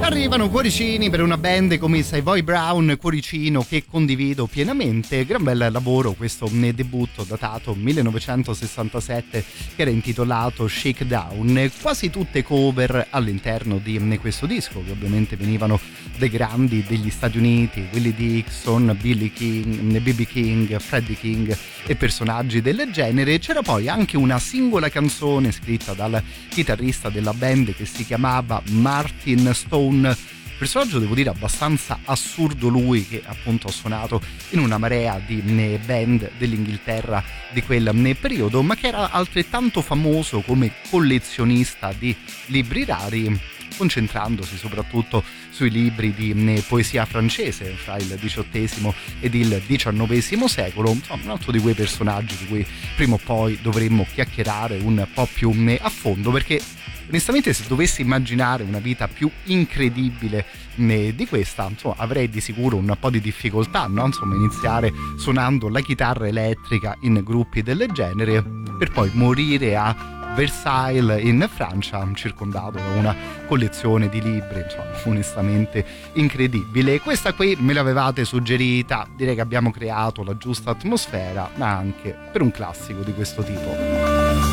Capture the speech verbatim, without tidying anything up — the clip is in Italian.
Arrivano cuoricini per una band come i Savoy Brown, cuoricino che condivido pienamente. Gran bel lavoro questo debutto datato millenovecentosessantasette che era intitolato Shakedown, quasi tutte cover all'interno di questo disco che ovviamente venivano dai grandi degli Stati Uniti, Willie Dixon, Billy King, B B King, Freddie King e personaggi del genere. C'era poi anche una singola canzone scritta dal chitarrista della band che si chiamava Martin Stone, personaggio devo dire abbastanza assurdo lui, che appunto ha suonato in una marea di band dell'Inghilterra di quel periodo, ma che era altrettanto famoso come collezionista di libri rari, concentrandosi soprattutto sui libri di poesia francese fra il diciottesimo ed il diciannovesimo secolo. Insomma, un altro di quei personaggi di cui prima o poi dovremmo chiacchierare un po' più a fondo, perché onestamente se dovessi immaginare una vita più incredibile di questa, insomma, avrei di sicuro un po' di difficoltà, no? Insomma, iniziare suonando la chitarra elettrica in gruppi del genere per poi morire a Versailles in Francia circondato da una collezione di libri, insomma, onestamente incredibile. Questa qui me l'avevate suggerita, direi che abbiamo creato la giusta atmosfera, ma anche per un classico di questo tipo.